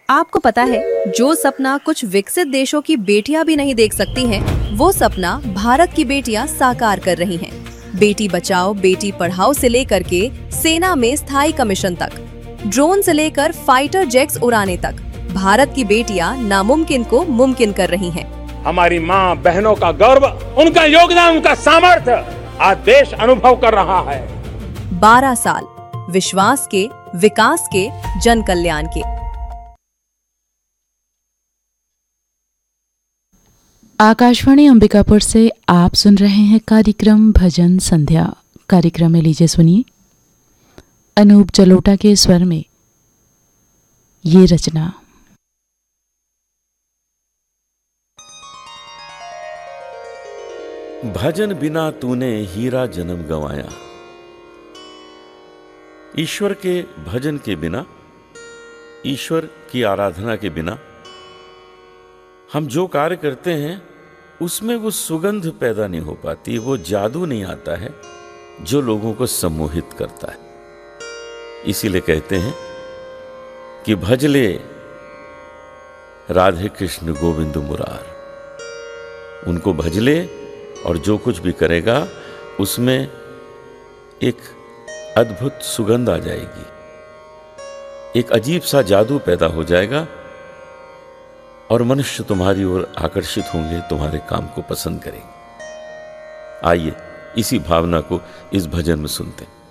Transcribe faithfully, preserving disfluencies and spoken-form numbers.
आपको पता है, जो सपना कुछ विकसित देशों की बेटियां भी नहीं देख सकती हैं, वो सपना भारत की बेटियां साकार कर रही हैं। बेटी बचाओ बेटी पढ़ाओ से लेकर के सेना में स्थायी कमीशन तक, ड्रोन से लेकर फाइटर जेट्स उड़ाने तक, भारत की बेटियां नामुमकिन को मुमकिन कर रही हैं। हमारी माँ बहनों का गौरव, उनका योगदान, उनका सामर्थ्य आज देश अनुभव कर रहा है। बारह साल विश्वास के, विकास के, जन कल्याण के। आकाशवाणी अंबिकापुर से आप सुन रहे हैं कार्यक्रम भजन संध्या। कार्यक्रम में लीजिए सुनिए अनूप जलोटा के स्वर में ये रचना। भजन बिना तूने हीरा जन्म गंवाया। ईश्वर के भजन के बिना, ईश्वर की आराधना के बिना हम जो कार्य करते हैं उसमें वो सुगंध पैदा नहीं हो पाती, वो जादू नहीं आता है जो लोगों को सम्मोहित करता है। इसीलिए कहते हैं कि भजले राधे कृष्ण गोविंद मुरार। उनको भजले और जो कुछ भी करेगा उसमें एक अद्भुत सुगंध आ जाएगी, एक अजीब सा जादू पैदा हो जाएगा और मनुष्य तुम्हारी ओर आकर्षित होंगे, तुम्हारे काम को पसंद करेंगे। आइए इसी भावना को इस भजन में सुनते हैं।